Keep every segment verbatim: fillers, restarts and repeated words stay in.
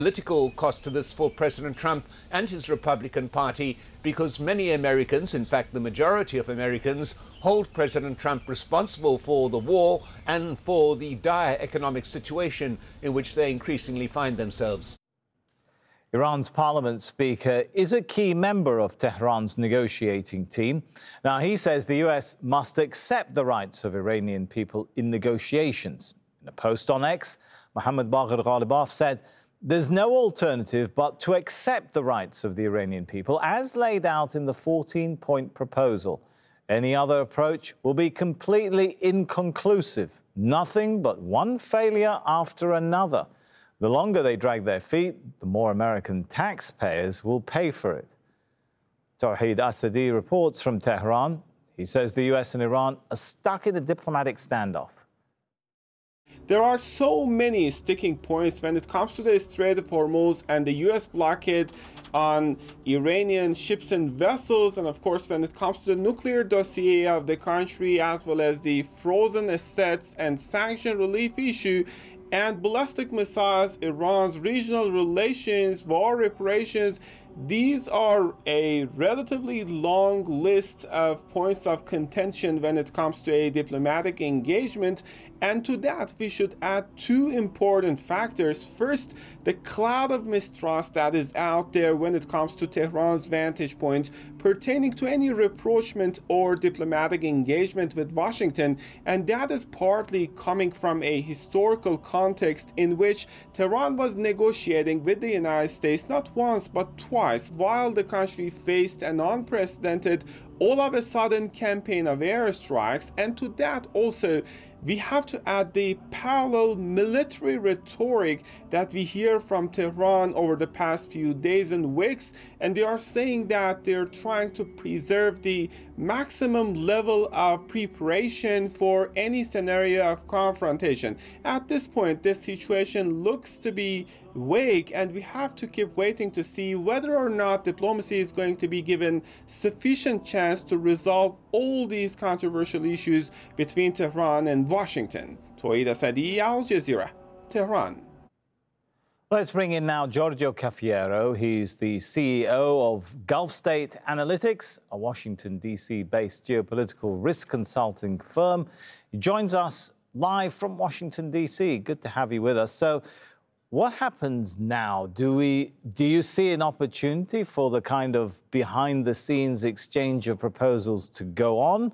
Political cost to this for President Trump and his Republican Party, because many Americans, in fact the majority of Americans, hold President Trump responsible for the war and for the dire economic situation in which they increasingly find themselves. Iran's parliament speaker is a key member of Tehran's negotiating team. Now, he says the U S must accept the rights of Iranian people in negotiations. In a post on X, Mohammad Bagher Ghalibaf said there's no alternative but to accept the rights of the Iranian people as laid out in the fourteen-point proposal. Any other approach will be completely inconclusive. Nothing but one failure after another. The longer they drag their feet, the more American taxpayers will pay for it. Tawheed Asadi reports from Tehran. He says the U S and Iran are stuck in a diplomatic standoff. There are so many sticking points when it comes to the Strait of Hormuz and the U S blockade on Iranian ships and vessels, and of course when it comes to the nuclear dossier of the country, as well as the frozen assets and sanction relief issue, and ballistic missiles, Iran's regional relations, war reparations. These are a relatively long list of points of contention when it comes to a diplomatic engagement. And to that, we should add two important factors. First, the cloud of mistrust that is out there when it comes to Tehran's vantage point pertaining to any rapprochement or diplomatic engagement with Washington. And that is partly coming from a historical context in which Tehran was negotiating with the United States not once but twice, while the country faced an unprecedented all of a sudden campaign of airstrikes. And to that also, we have to add the parallel military rhetoric that we hear from Tehran over the past few days and weeks, and they are saying that they're trying to preserve the maximum level of preparation for any scenario of confrontation. At this point, this situation looks to be vague, and we have to keep waiting to see whether or not diplomacy is going to be given sufficient chance to resolve all these controversial issues between Tehran and Washington. Tawheed Asadi, Al Jazeera, Tehran. Let's bring in now Giorgio Cafiero. He's the C E O of Gulf State Analytics, a Washington, D C-based geopolitical risk consulting firm. He joins us live from Washington, D C. Good to have you with us. So, what happens now? Do we, do you see an opportunity for the kind of behind-the-scenes exchange of proposals to go on?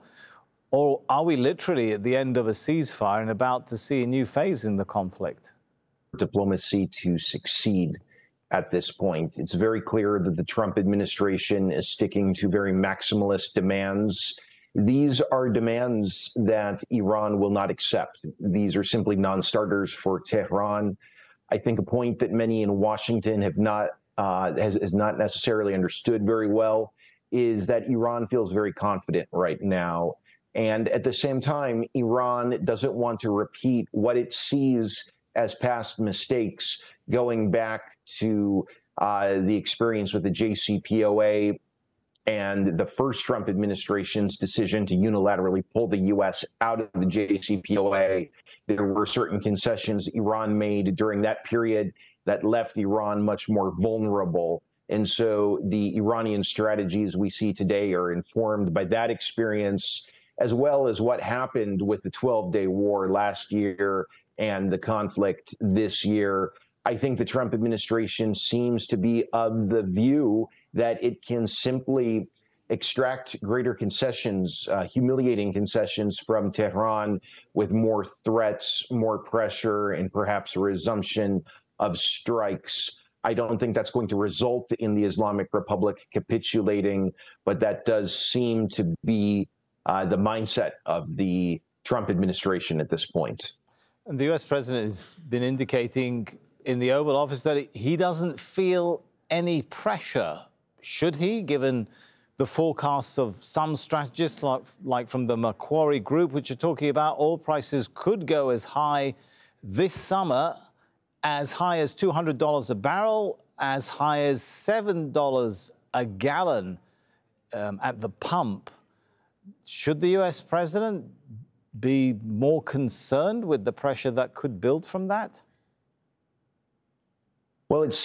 Or are we literally at the end of a ceasefire and about to see a new phase in the conflict? Diplomacy to succeed at this point. It's very clear that the Trump administration is sticking to very maximalist demands. These are demands that Iran will not accept. These are simply non-starters for Tehran. I think a point that many in Washington have not uh, has, has not necessarily understood very well is that Iran feels very confident right now. And at the same time, Iran doesn't want to repeat what it sees as past mistakes, going back to uh, the experience with the J C P O A and the first Trump administration's decision to unilaterally pull the U S out of the J C P O A. There were certain concessions Iran made during that period that left Iran much more vulnerable. And so the Iranian strategies we see today are informed by that experience, as well as what happened with the twelve-day war last year and the conflict this year. I think the Trump administration seems to be of the view that it can simply extract greater concessions, uh, humiliating concessions from Tehran with more threats, more pressure, and perhaps a resumption of strikes. I don't think that's going to result in the Islamic Republic capitulating, but that does seem to be uh, the mindset of the Trump administration at this point. And the U S president has been indicating in the Oval Office that he doesn't feel any pressure. Should he, given the forecasts of some strategists, like, like from the Macquarie Group, which are talking about oil prices could go as high this summer, as high as two hundred dollars a barrel, as high as seven dollars a gallon um, at the pump. Should the U S president be more concerned with the pressure that could build from that? Well, it's